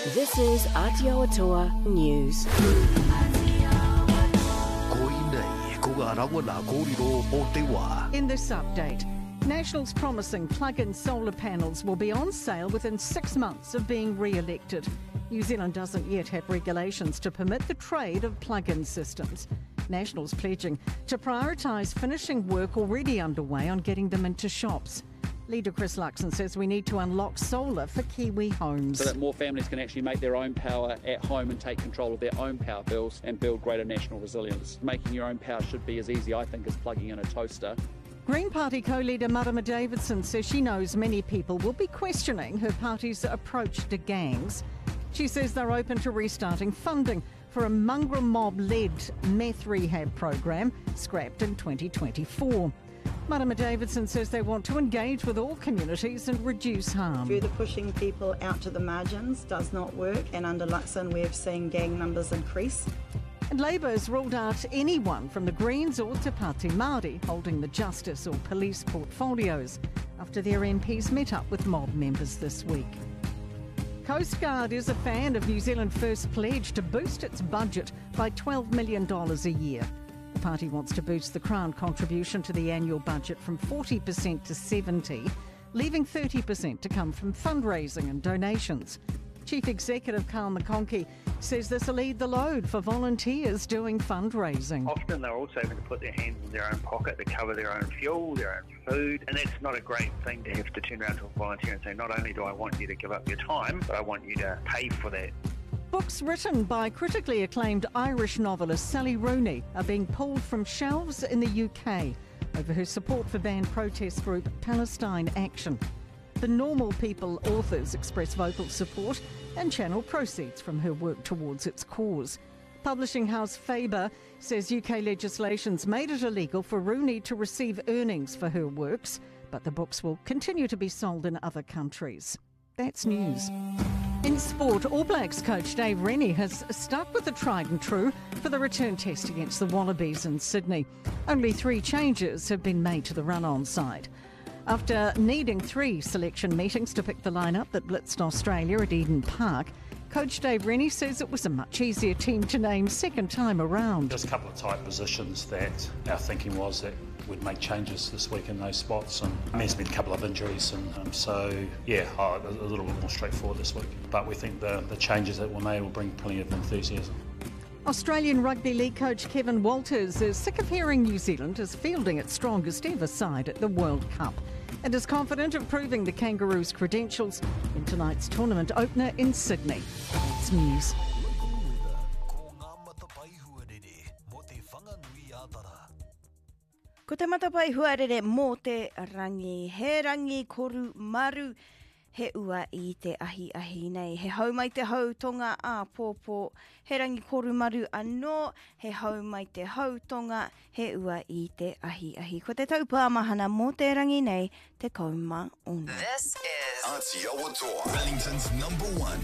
This is Aotearoa News. In this update, Nationals promising plug-in solar panels will be on sale within 6 months of being re-elected. New Zealand doesn't yet have regulations to permit the trade of plug-in systems. Nationals pledging to prioritise finishing work already underway on getting them into shops. Leader Chris Luxon says we need to unlock solar for Kiwi homes. So that more families can actually make their own power at home and take control of their own power bills and build greater national resilience. Making your own power should be as easy, I think, as plugging in a toaster. Green Party co-leader Marama Davidson says she knows many people will be questioning her party's approach to gangs. She says they're open to restarting funding for a mongrel mob-led meth rehab program scrapped in 2024. Marama Davidson says they want to engage with all communities and reduce harm. Further pushing people out to the margins does not work, and under Luxon we've seen gang numbers increase. And Labour has ruled out anyone from the Greens or Te Pāti Māori holding the justice or police portfolios after their MPs met up with mob members this week. Coast Guard is a fan of New Zealand First's pledge to boost its budget by $12 million a year. The party wants to boost the Crown contribution to the annual budget from 40% to 70%, leaving 30% to come from fundraising and donations. Chief Executive Carl McConkie says this will lead the load for volunteers doing fundraising. Often they're also having to put their hands in their own pocket to cover their own fuel, their own food, and that's not a great thing to have to turn around to a volunteer and say, not only do I want you to give up your time, but I want you to pay for that. Books written by critically acclaimed Irish novelist Sally Rooney are being pulled from shelves in the UK over her support for banned protest group Palestine Action. The Normal People authors express vocal support and channel proceeds from her work towards its cause. Publishing house Faber says UK legislation's made it illegal for Rooney to receive earnings for her works, but the books will continue to be sold in other countries. That's news. In sport, All Blacks coach Dave Rennie has stuck with the tried and true for the return test against the Wallabies in Sydney. Only 3 changes have been made to the run-on side. After needing 3 selection meetings to pick the lineup that blitzed Australia at Eden Park, coach Dave Rennie says it was a much easier team to name second time around. There's a couple of tight positions that our thinking was that we'd make changes this week in those spots, and there's been a couple of injuries, and a little bit more straightforward this week. But we think the changes that were made will bring plenty of enthusiasm. Australian Rugby League coach Kevin Walters is sick of hearing New Zealand is fielding its strongest ever side at the World Cup and is confident of proving the Kangaroos' credentials in tonight's tournament opener in Sydney. It's news. Ko te matapai huarere mō te rangi, he rangi koru maru, he ua I te ahi nei. He hau mai te hau tonga a pōpō, he rangi koru maru anō, he hau mai te hau tonga, he ua I te ahi. Ko te taupāmahana mō te rangi nei, te kauma ono. This is Aotearoa, Wellington's #1